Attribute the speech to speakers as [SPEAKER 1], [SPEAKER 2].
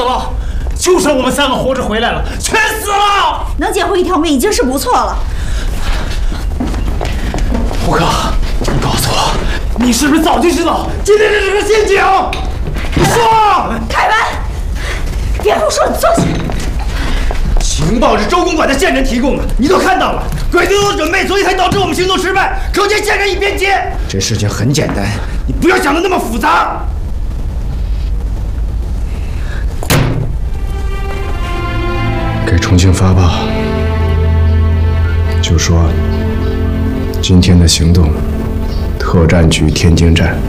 [SPEAKER 1] 了，就剩我们3个活着回来了，全死了！
[SPEAKER 2] 能捡回一条命已经是不错了。
[SPEAKER 1] 胡克，你告诉我，你是不是早就知道今天这是个陷阱？你说！
[SPEAKER 2] 凯文，别胡说，你坐下。
[SPEAKER 1] 情报是周公馆的线人提供的，你都看到了，鬼子有准备，所以才导致我们行动失败，可见线人已变节。这事情很简单，你不要想得那么复杂。给重庆发报，就说今天的行动，特战局天津站